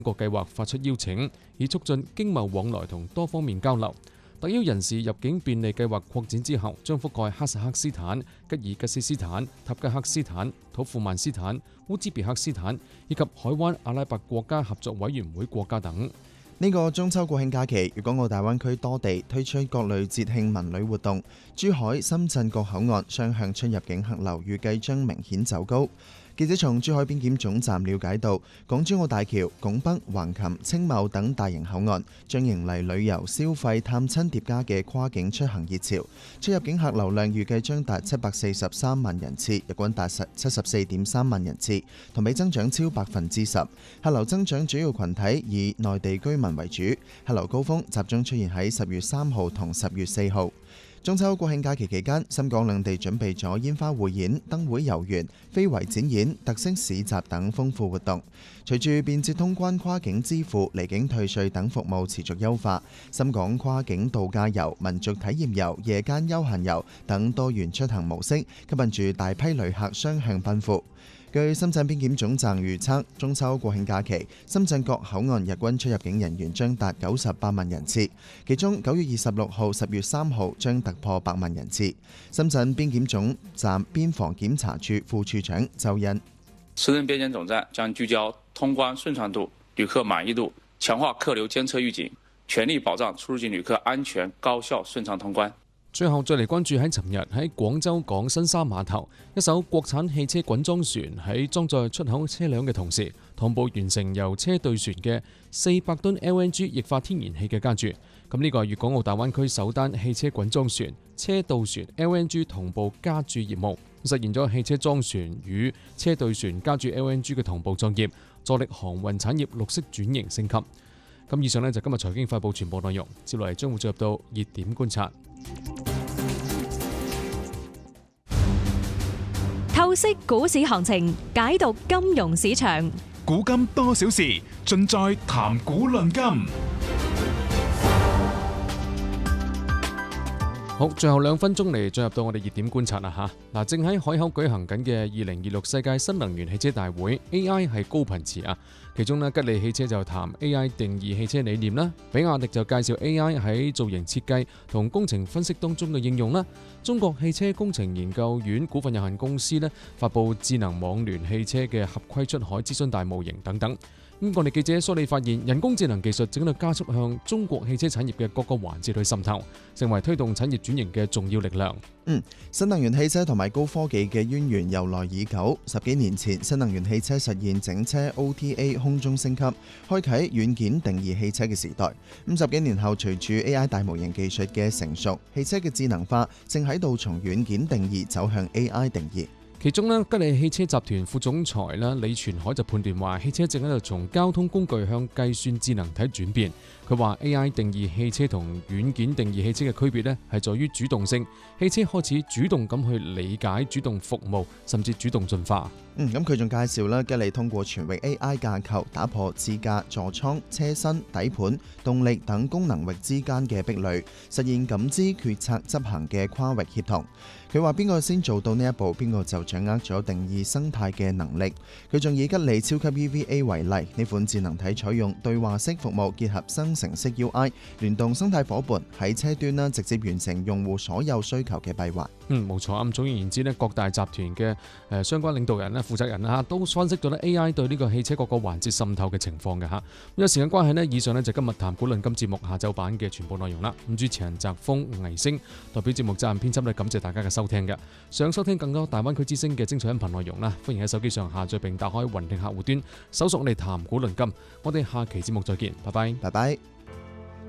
個計劃發出邀請，以促進經貿往來同多方面交流。特邀人士入境便利計劃擴展之後，將覆蓋哈薩克斯坦、吉爾吉斯斯坦、塔吉克斯坦、土庫曼斯坦、烏茲別克斯坦以及海灣阿拉伯國家合作委員會國家等。 呢個中秋國慶假期，粵港澳大灣區多地推出各類節慶文旅活動，珠海、深圳各口岸雙向出入境客流預計將明顯走高。記者從珠海邊檢總站了解到，港珠澳大橋、拱北、橫琴、青茂等大型口岸將迎嚟旅遊、消費、探親疊加嘅跨境出行熱潮，出入境客流量預計將達743萬人次，日均達74.3萬人次，同比增長超10%。客流增長主要群體以內地居民為主，客流高峰集中出現喺10月3號同10月4號。中秋國慶假期期間，深港兩地準備咗煙花匯演、燈會遊園、非遺展演、特色市集等豐富活動。隨住便捷通關、跨境支付、離境退稅等服務持續優化，深港跨境度假遊、民族體驗遊、夜間休閒遊等多元出行模式，吸引住大批旅客雙向奔赴。據深圳邊檢總站預測，中秋國慶假期，深圳各口岸日均出入境人員將達98萬人次，其中9月26號、10月3號將突破100萬人次。深圳邊檢總站邊防檢查處副處長周恩： 深圳邊檢總站將聚焦通關順暢度、旅客滿意度，強化客流監測預警，全力保障出入境旅客安全、高效、順暢通關。 最後再嚟關注喺尋日喺廣州港新沙碼頭，一艘國產汽車滾裝船喺裝載出口車輛嘅同時，同步完成由車對船嘅400噸 LNG 液化天然氣嘅加注。咁呢個係粵港澳大灣區首單汽車滾裝船、車渡船 LNG 同步加注業務，實現咗汽車裝船與車對船加注 LNG 嘅同步作業，助力航運產業綠色轉型升級。咁以上呢，就今日財經快報全部內容，接落嚟將會進入到熱點觀察。 透析股市行情，解讀金融市場， 古今多少事，盡在談股論金。 好，最後2分鐘嚟進入到我哋熱點觀察啦嚇。嗱，正喺海口舉行緊嘅2026世界新能源汽車大會 ，AI 係高頻詞啊。其中呢，吉利汽車就談 AI 定義汽車理念啦，比亞迪就介紹 AI 喺造型設計同工程分析當中嘅應用啦。中國汽車工程研究院股份有限公司呢，發布智能網聯汽車嘅合規出海諮詢大模型等等。咁我哋記者梳理發現，人工智能技術正喺度加速向中國汽車產業嘅各個環節去滲透，成為推動產業轉型嘅重要力量。 新能源汽車同埋高科技嘅淵源由來已久。10幾年前，新能源汽車實現整車 OTA 空中升級，開啟軟件定義汽車嘅時代。10幾年後，隨住 AI 大模型技術嘅成熟，汽車嘅智能化正喺度從軟件定義走向 AI 定義。 其中呢，吉利汽車集團副總裁啦李全海就判斷話，汽車正喺度從交通工具向計算智能體轉變。佢話 AI 定義汽車同軟件定義汽車嘅區別呢，係在於主動性，汽車開始主動咁去理解、主動服務，甚至主動進化。 咁佢仲介紹啦，吉利通過全域 AI 架構，打破自駕、座艙、車身、底盤、動力等功能域之間嘅壁壘，實現感知、決策、執行嘅跨域協同。佢話邊個先做到呢一步，邊個就掌握咗定義生態嘅能力。佢仲以吉利超級 EVA 為例，呢款智能體採用對話式服務結合生成式 UI， 聯動生態夥伴喺車端啦，直接完成用戶所有需求嘅閉環。 冇錯。咁總而言之呢，各大集團嘅相關領導人咧、負責人啦都分析咗咧 AI 對呢個汽車各個環節滲透嘅情況嘅嚇。因為時間關係呢，以上呢就今日談股論金節目下晝版嘅全部內容啦。主持人澤峰、倪星代表節目責任編輯咧，感謝大家嘅收聽嘅。想收聽更多大灣區之聲嘅精彩音頻內容啦，歡迎喺手機上下載並打開雲聽客戶端，搜索我哋談股論金。我哋下期節目再見，拜拜。 拜拜。